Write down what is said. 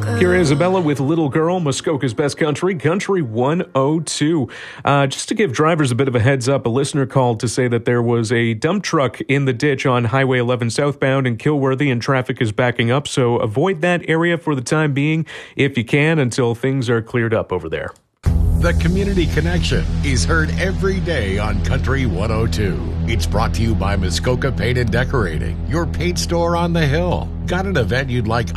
Kira Isabella with Little Girl, Muskoka's Best Country, Country 102. Just to give drivers a bit of a heads up, a listener called to say that there was a dump truck in the ditch on Highway 11 southbound in Kilworthy and traffic is backing up, so avoid that area for the time being if you can until things are cleared up over there. The Community Connection is heard every day on Country 102. It's brought to you by Muskoka Paint and Decorating, your paint store on the hill. Got an event you'd like